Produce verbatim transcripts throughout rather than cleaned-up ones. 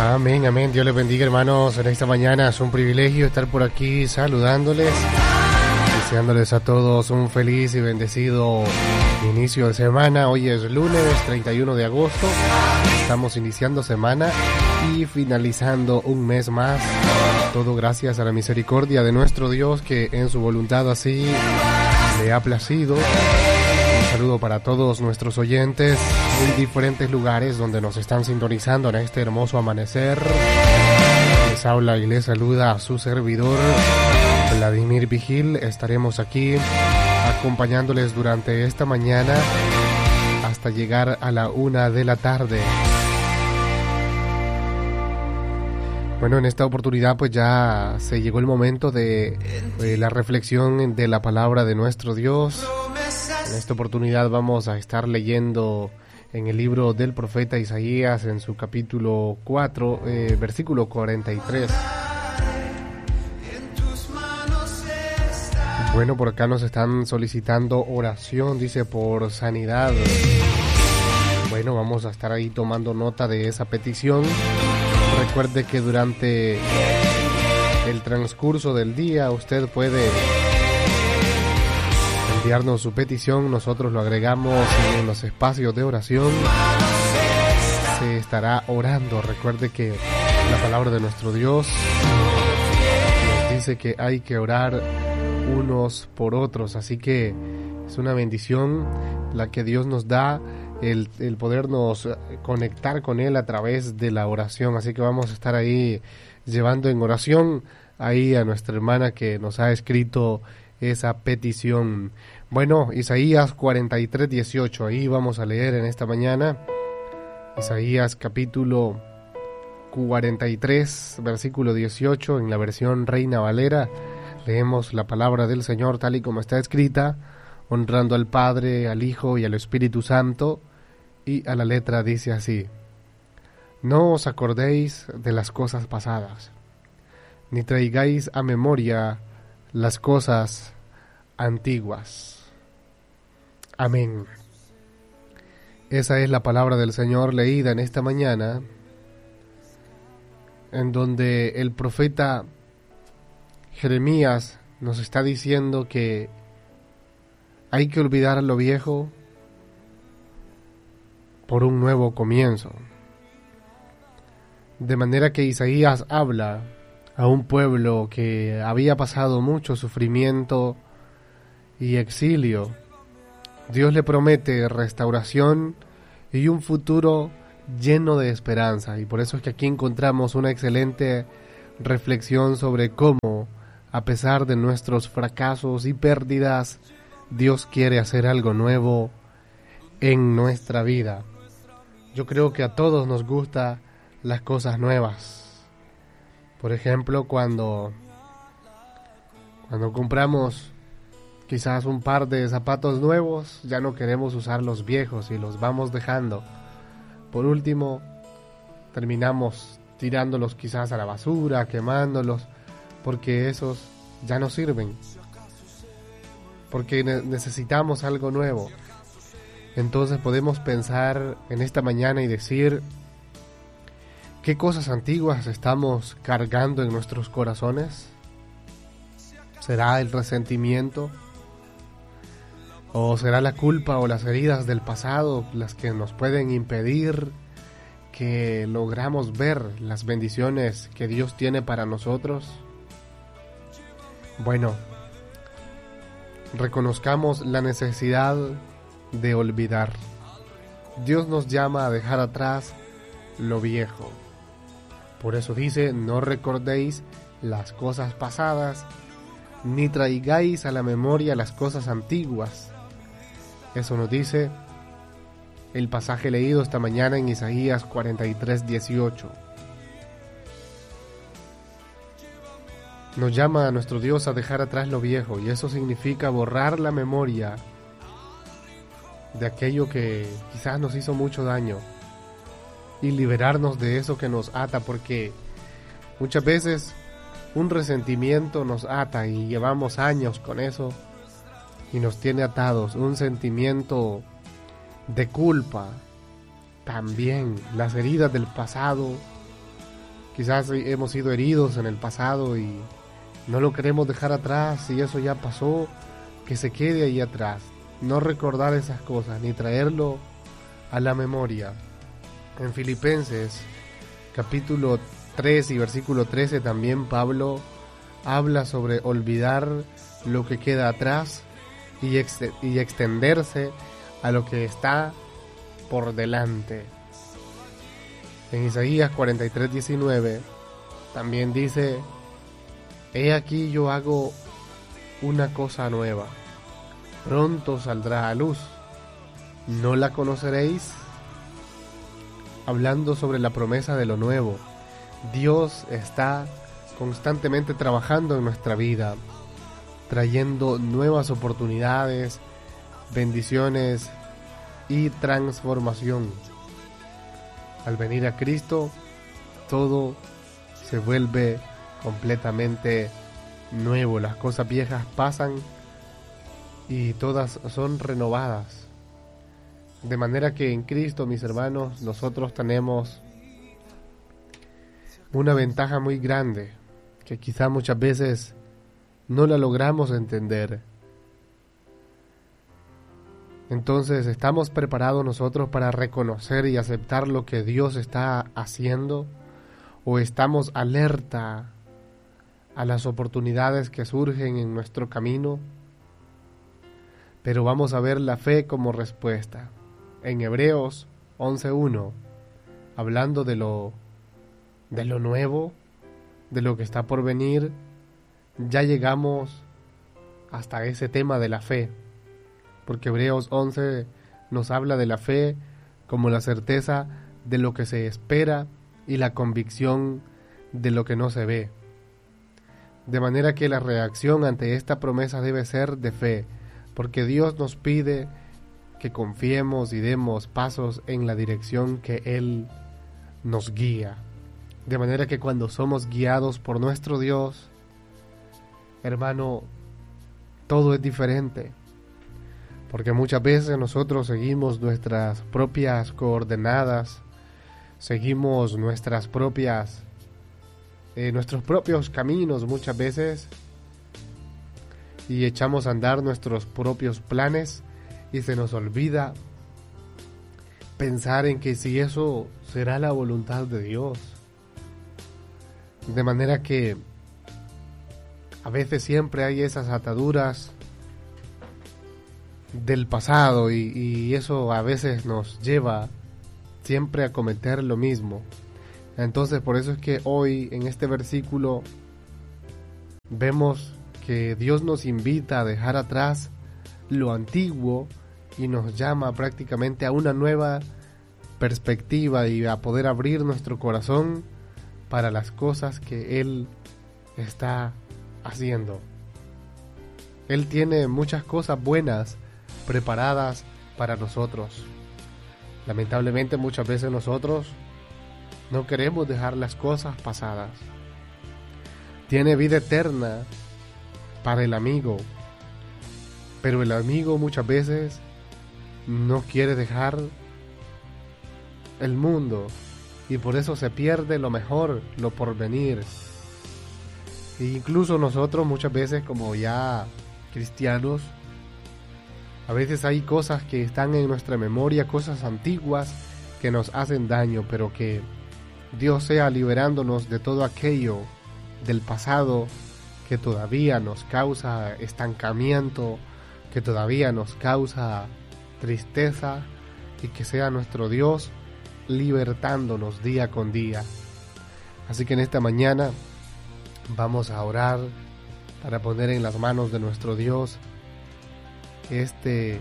Amén, amén. Dios les bendiga, hermanos. En esta mañana es un privilegio estar por aquí saludándoles, deseándoles a todos un feliz y bendecido inicio de semana. Hoy es lunes treinta y uno de agosto. Estamos iniciando semana y finalizando un mes más. Todo gracias a la misericordia de nuestro Dios, que en su voluntad así le ha placido. Un saludo para todos nuestros oyentes en diferentes lugares donde nos están sintonizando en este hermoso amanecer. Les habla y les saluda a su servidor Vladimir Vigil. Estaremos aquí acompañándoles durante esta mañana hasta llegar a la una de la tarde. Bueno, en esta oportunidad pues ya se llegó el momento de, de la reflexión de la palabra de nuestro Dios. En esta oportunidad vamos a estar leyendo en el libro del profeta Isaías, en su capítulo cuatro, eh, versículo cuarenta y tres. Bueno, por acá nos están solicitando oración, dice, por sanidad. Bueno, vamos a estar ahí tomando nota de esa petición. Recuerde que durante el transcurso del día usted puede enviarnos su petición, nosotros lo agregamos en los espacios de oración. Se estará orando. Recuerde que la palabra de nuestro Dios nos dice que hay que orar unos por otros, así que es una bendición la que Dios nos da, el, el podernos conectar con Él a través de la oración. Así que vamos a estar ahí llevando en oración ahí a nuestra hermana que nos ha escrito esa petición. Bueno, Isaías cuarenta y tres, dieciocho, ahí vamos a leer en esta mañana. Isaías capítulo cuarenta y tres, versículo dieciocho, en la versión Reina Valera. Leemos la palabra del Señor tal y como está escrita, honrando al Padre, al Hijo y al Espíritu Santo, y a la letra dice así: No os acordéis de las cosas pasadas, ni traigáis a memoria las cosas antiguas. Amén. Esa es la palabra del Señor leída en esta mañana, en donde el profeta Jeremías nos está diciendo que hay que olvidar lo viejo por un nuevo comienzo. De manera que Isaías habla a un pueblo que había pasado mucho sufrimiento y exilio. Dios le promete restauración y un futuro lleno de esperanza, y por eso es que aquí encontramos una excelente reflexión sobre cómo, a pesar de nuestros fracasos y pérdidas, Dios quiere hacer algo nuevo en nuestra vida. Yo creo que a todos nos gustan las cosas nuevas. Por ejemplo, cuando, cuando compramos quizás un par de zapatos nuevos, ya no queremos usar los viejos y los vamos dejando. Por último, terminamos tirándolos quizás a la basura, quemándolos, porque esos ya no sirven, porque ne- necesitamos algo nuevo. Entonces podemos pensar en esta mañana y decir: ¿qué cosas antiguas estamos cargando en nuestros corazones? ¿Será el resentimiento? ¿O será la culpa o las heridas del pasado las que nos pueden impedir que logramos ver las bendiciones que Dios tiene para nosotros? Bueno, reconozcamos la necesidad de olvidar. Dios nos llama a dejar atrás lo viejo. Por eso dice: no recordéis las cosas pasadas, ni traigáis a la memoria las cosas antiguas. Eso nos dice el pasaje leído esta mañana en Isaías cuarenta y tres, dieciocho. Nos llama a nuestro Dios a dejar atrás lo viejo, y eso significa borrar la memoria de aquello que quizás nos hizo mucho daño y liberarnos de eso que nos ata, porque muchas veces un resentimiento nos ata y llevamos años con eso y nos tiene atados. Un sentimiento de culpa también. Las heridas del pasado Quizás hemos sido heridos en el pasado y no lo queremos dejar atrás, y eso ya pasó, que se quede ahí atrás. No recordar esas cosas, ni traerlo a la memoria. En Filipenses, capítulo tres y versículo trece, también Pablo habla sobre olvidar lo que queda atrás y, ex- y extenderse a lo que está por delante. En Isaías cuarenta y tres, diecinueve también dice: he aquí yo hago una cosa nueva, pronto saldrá a luz, ¿no la conoceréis? Hablando sobre la promesa de lo nuevo, Dios está constantemente trabajando en nuestra vida, trayendo nuevas oportunidades, bendiciones y transformación. Al venir a Cristo, todo se vuelve completamente nuevo. Las cosas viejas pasan y todas son renovadas. De manera que en Cristo, mis hermanos, nosotros tenemos una ventaja muy grande, que quizá muchas veces no la logramos entender. Entonces, ¿estamos preparados nosotros para reconocer y aceptar lo que Dios está haciendo? ¿O estamos alerta a las oportunidades que surgen en nuestro camino? Pero vamos a ver la fe como respuesta. En Hebreos once uno, hablando de lo, de lo nuevo, de lo que está por venir, ya llegamos hasta ese tema de la fe. Porque Hebreos once nos habla de la fe como la certeza de lo que se espera y la convicción de lo que no se ve. De manera que la reacción ante esta promesa debe ser de fe, porque Dios nos pide que confiemos y demos pasos en la dirección que Él nos guía. De manera que cuando somos guiados por nuestro Dios, hermano, todo es diferente. Porque muchas veces nosotros seguimos nuestras propias coordenadas, seguimos nuestras propias, eh, nuestros propios caminos muchas veces, y echamos a andar nuestros propios planes, y se nos olvida pensar en que si eso será la voluntad de Dios. De manera que a veces siempre hay esas ataduras del pasado y, y eso a veces nos lleva siempre a cometer lo mismo. Entonces por eso es que hoy en este versículo vemos que Dios nos invita a dejar atrás lo antiguo y nos llama prácticamente a una nueva perspectiva y a poder abrir nuestro corazón para las cosas que Él está haciendo. Él tiene muchas cosas buenas preparadas para nosotros. Lamentablemente muchas veces nosotros no queremos dejar las cosas pasadas. Tiene vida eterna para el amigo, pero el amigo muchas veces no quiere dejar el mundo y por eso se pierde lo mejor, lo porvenir. E incluso nosotros muchas veces, como ya cristianos, a veces hay cosas que están en nuestra memoria, cosas antiguas que nos hacen daño, pero que Dios sea liberándonos de todo aquello del pasado que todavía nos causa estancamiento, que todavía nos causa tristeza, y que sea nuestro Dios libertándonos día con día. Así que en esta mañana vamos a orar para poner en las manos de nuestro Dios este,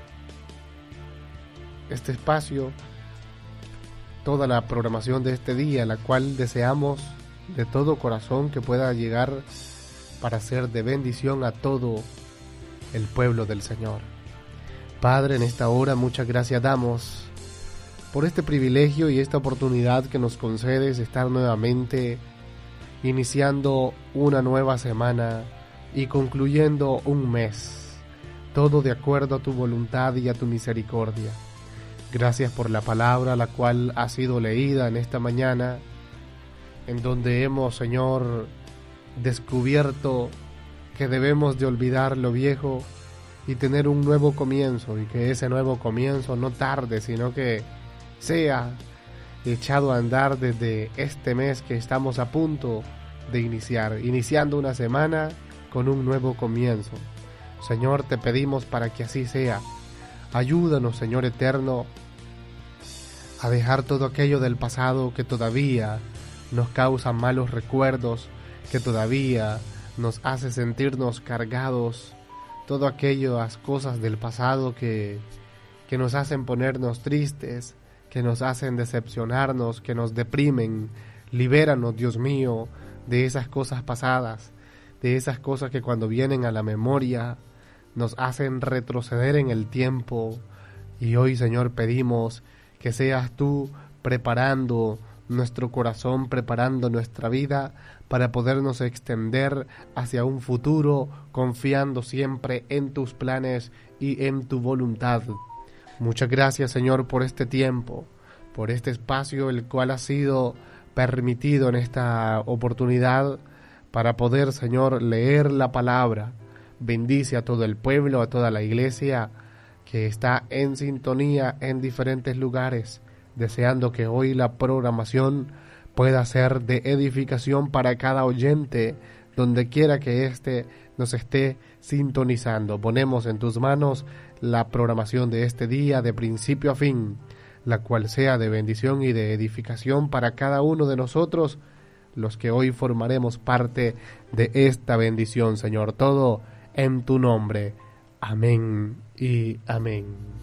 este espacio, toda la programación de este día, la cual deseamos de todo corazón que pueda llegar para ser de bendición a todo el pueblo del Señor. Padre, en esta hora muchas gracias damos por este privilegio y esta oportunidad que nos concedes de estar nuevamente iniciando una nueva semana y concluyendo un mes, todo de acuerdo a tu voluntad y a tu misericordia. Gracias por la palabra la cual ha sido leída en esta mañana, en donde hemos, Señor, descubierto que debemos de olvidar lo viejo y tener un nuevo comienzo, y que ese nuevo comienzo no tarde, sino que sea echado a andar desde este mes que estamos a punto de iniciar, iniciando una semana con un nuevo comienzo. Señor, te pedimos para que así sea. Ayúdanos, Señor eterno, a dejar todo aquello del pasado que todavía nos causa malos recuerdos, que todavía nos hace sentirnos cargados, todo aquellas cosas del pasado que, que nos hacen ponernos tristes, que nos hacen decepcionarnos, que nos deprimen. Libéranos, Dios mío, de esas cosas pasadas, de esas cosas que cuando vienen a la memoria nos hacen retroceder en el tiempo. Y hoy, Señor, pedimos que seas tú preparando nuestro corazón, preparando nuestra vida para podernos extender hacia un futuro, confiando siempre en tus planes y en tu voluntad. Muchas gracias, Señor, por este tiempo, por este espacio el cual ha sido permitido en esta oportunidad para poder, Señor, leer la palabra. Bendice a todo el pueblo, a toda la iglesia que está en sintonía en diferentes lugares, deseando que hoy la programación pueda ser de edificación para cada oyente, donde quiera que éste nos esté sintonizando. Ponemos en tus manos la programación de este día de principio a fin, la cual sea de bendición y de edificación para cada uno de nosotros, los que hoy formaremos parte de esta bendición, Señor. Todo en tu nombre. Amén y amén.